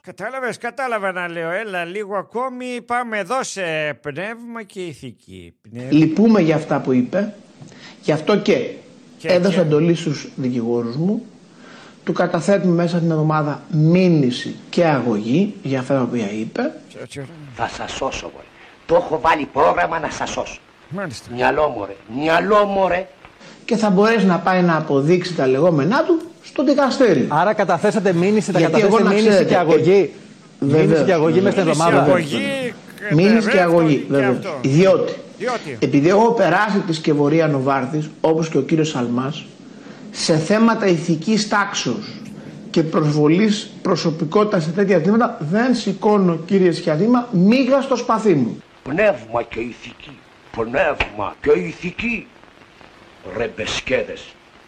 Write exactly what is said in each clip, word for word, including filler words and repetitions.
Κατάλαβες, κατάλαβα να λέω. Έλα λίγο ακόμη, πάμε εδώ σε πνεύμα και ηθική. Πνεύμα. Λυπούμε για αυτά που είπε. Γι' αυτό και, και έδωσα και... εντολή στους δικηγόρους μου. Του καταθέτουμε μέσα την εβδομάδα μήνυση και αγωγή για αυτά τα οποία είπε. Θα σας σώσω, μωρέ. Το έχω βάλει πρόγραμμα να σας σώσω. Μάλιστα. Μυαλό μου, ρε. Μυαλό μου, ρε. Και θα μπορέσει να πάει να αποδείξει τα λεγόμενά του στο δικαστήριο. Άρα καταθέσατε μήνυση, θα Γιατί καταθέσετε μήνυση ξέρετε, και αγωγή. Ε, μήνυση και αγωγή μέσα στην εβδομάδα. Μήνυση και αγωγή, βέβαια. Διότι, Διότι, επειδή έχω περάσει τη σκευωρία Νοβάρτης, όπως και ο κύριος Σαλμάς, σε θέματα ηθικής τάξεως και προσβολής προσωπικότητας σε τέτοια θέματα, δεν σηκώνω, κύριε Σχιαδήμα, μίγα στο σπαθί μου. Πνεύμα και ηθική. Πνεύμα και ηθική. Ρε μπεσκέδες.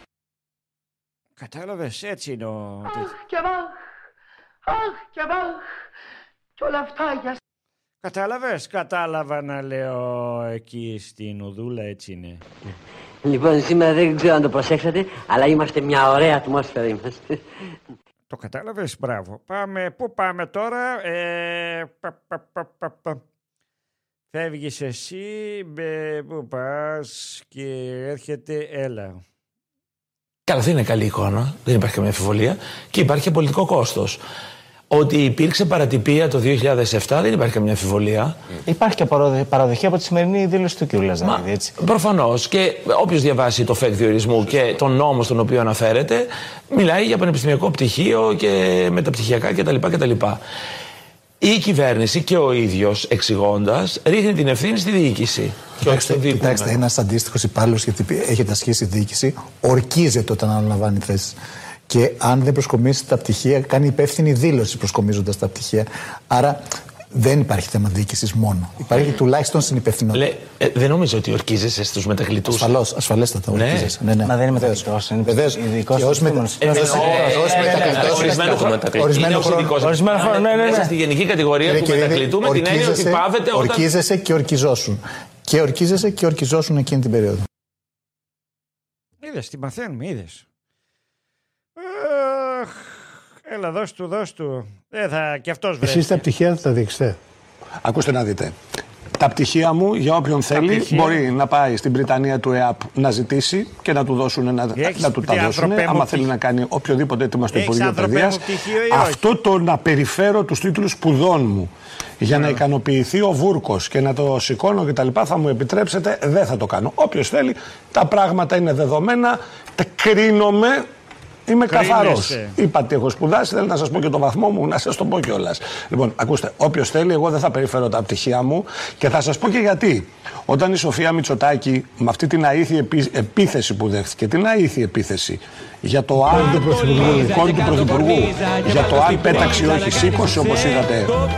κατάλαβες, έτσι είναι ο... Αχ και βαχ, αχ και βαχ, κι όλα αυτά για... Κατάλαβες, κατάλαβα να λέω εκεί στην Ουδούλα, έτσι είναι. Λοιπόν, σήμερα δεν ξέρω αν το προσέξατε, αλλά είμαστε μια ωραία ατμόσφαιρα είμαστε. Το κατάλαβες, μπράβο. Πάμε, πού πάμε τώρα, ε, πα, πα, πα, πα, πα. Φεύγεις εσύ, μπε, πού πας και έρχεται, έλα. Καλά, δεν είναι καλή εικόνα, δεν υπάρχει καμία αμφιβολία και υπάρχει και πολιτικό κόστος. Ότι υπήρξε παρατυπία το δύο χιλιάδες επτά δεν υπάρχει καμία αμφιβολία. Υπάρχει και παραδοχή από τη σημερινή δήλωση του κ. Λαζαρίδη, έτσι. Προφανώς. Και όποιος διαβάσει το φεκ διορισμού και τον νόμο στον οποίο αναφέρεται, μιλάει για πανεπιστημιακό πτυχίο και μεταπτυχιακά κτλ. κτλ. Η κυβέρνηση και ο ίδιος εξηγώντας ρίχνει την ευθύνη στη διοίκηση. Κοιτάξτε, κοιτάξτε ένας αντίστοιχος υπάλληλος, γιατί έχετε ασχίσει διοίκηση, ορκίζεται όταν αναλαμβάνει θέσεις. Και αν δεν προσκομίσει τα πτυχία, κάνει υπεύθυνη δήλωση προσκομίζοντας τα πτυχία. Άρα δεν υπάρχει θέμα διοίκησης μόνο. Υπάρχει τουλάχιστον συνυπευθυνότητα. Λέ, ε, δεν νομίζω ότι ορκίζεσαι στους μετακλητούς. Ασφαλώς, ασφαλέστατα ορκίζεσαι. Ναι. Ναι, ναι. Μα δεν είναι μετακλητός, είναι ειδικός. Ως μετακλητός. Ορισμένο χρόνο. Μέσα στη γενική κατηγορία του μετακλητού με την έννοια ότι πάβεται όταν... Ορκίζεσαι και ορκιζόσουν. Και ορκίζεσαι και ορκιζόσουν εκείνη την περίοδο. Είδες, τι μαθαίνουμε, είδες. Έλα, δώσ' του, δώσ' του. Ε, θα, και αυτός βρέθηκε. Εσείς τα πτυχία θα τα δείξετε. Ακούστε να δείτε. Τα πτυχία μου, για όποιον θέλει, πτυχία. Μπορεί να πάει στην Βρυτανία του ΕΑΠ να ζητήσει και να του δώσουν να, να του τα δώσουν. Άμα θέλει να κάνει οποιοδήποτε έτοιμα στο Υπουργείο Παιδείας. Αυτό το να περιφέρω τους τίτλους σπουδών μου για yeah. να ικανοποιηθεί ο Βούρκος και να το σηκώνω κτλ. Θα μου επιτρέψετε, δεν θα το κάνω. Όποιος θέλει, τα πράγματα είναι δεδομένα, τα κρίνομαι. Είμαι καθαρός. Είπα τι έχω σπουδάσει, θέλω να σας πω και το βαθμό μου, να σας το πω κιόλας. Λοιπόν, ακούστε, όποιος θέλει, εγώ δεν θα περιφέρω τα πτυχία μου και θα σας πω και γιατί. Όταν η Σοφία Μητσοτάκη, με αυτή την αήθη επίθεση που δέχτηκε, την αήθη επίθεση για το αν του Πρωθυπουργού, για το αν πέταξε ή όχι, σήκωσε όπως είδατε